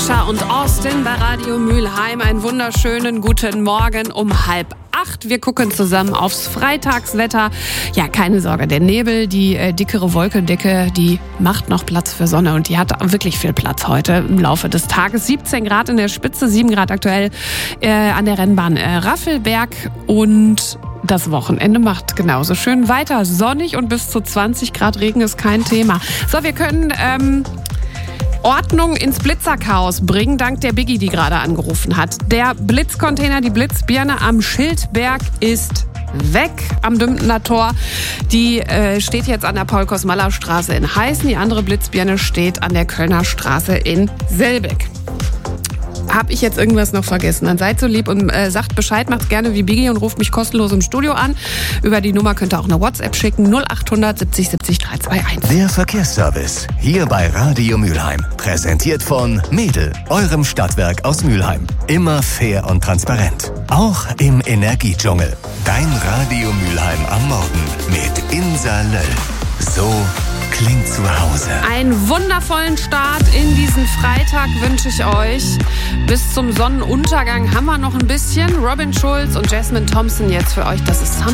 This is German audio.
Kesha und Austin bei Radio Mülheim. Einen wunderschönen guten Morgen um 7:30. Wir gucken zusammen aufs Freitagswetter. Ja, keine Sorge, der Nebel, die dickere Wolkendecke, die macht noch Platz für Sonne und die hat wirklich viel Platz heute im Laufe des Tages. 17 Grad in der Spitze, 7 Grad aktuell an der Rennbahn Raffelberg und das Wochenende macht genauso schön weiter. Sonnig und bis zu 20 Grad Regen ist kein Thema. So, wir können Ordnung ins Blitzerchaos bringen, dank der Biggie, die gerade angerufen hat. Der Blitzcontainer, die Blitzbirne am Schildberg ist weg am Dümpener Tor. Die steht jetzt an der Paul-Kosmalla-Straße in Heißen. Die andere Blitzbirne steht an der Kölner Straße in Selbeck. Hab ich jetzt irgendwas noch vergessen? Dann seid so lieb und sagt Bescheid, macht gerne wie Biggie und ruft mich kostenlos im Studio an. Über die Nummer könnt ihr auch eine WhatsApp schicken, 0800 70 70 321. Der Verkehrsservice, hier bei Radio Mülheim. Präsentiert von Mädel, eurem Stadtwerk aus Mülheim. Immer fair und transparent. Auch im Energiedschungel. Dein Radio Mülheim am Morgen mit Insa Löll. So klingt zu Hause. Einen wundervollen Start in diesen Freitag wünsche ich euch. Bis zum Sonnenuntergang haben wir noch ein bisschen. Robin Schulz und Jasmine Thompson jetzt für euch. Das ist